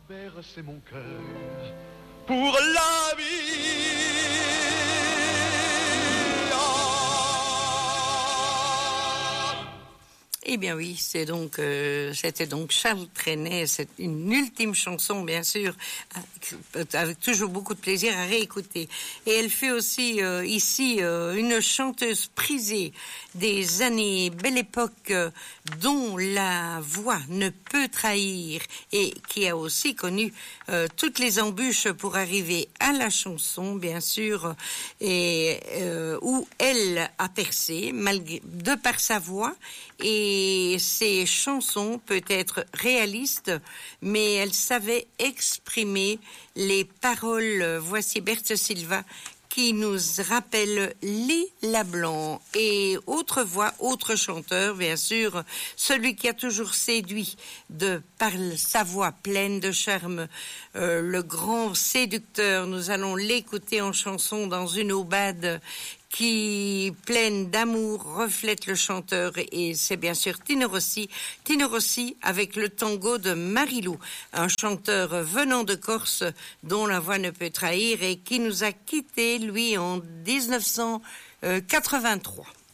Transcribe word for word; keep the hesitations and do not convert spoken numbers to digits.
Bercez mon cœur pour la vie. Eh bien oui, c'est donc, euh, c'était donc Charles Trenet, c'est une ultime chanson, bien sûr, avec, avec toujours beaucoup de plaisir à réécouter. Et elle fait aussi euh, ici euh, une chanteuse prisée des années Belle Époque, euh, dont la voix ne peut trahir et qui a aussi connu euh, toutes les embûches pour arriver à la chanson, bien sûr, et euh, où elle a percé malgré, de par sa voix. Et ses chansons peuvent être réalistes, mais elle savait exprimer les paroles. Voici Berthe Silva qui nous rappelle Lila Blanc. Et autre voix, autre chanteur, bien sûr, celui qui a toujours séduit de par sa voix pleine de charme, euh, le grand séducteur. Nous allons l'écouter en chanson dans une aubade qui, pleine d'amour, reflète le chanteur, et c'est bien sûr Tino Rossi. Tino Rossi avec le tango de Marilou, un chanteur venant de Corse dont la voix ne peut trahir et qui nous a quittés, lui, en dix-neuf cent quatre-vingt-trois.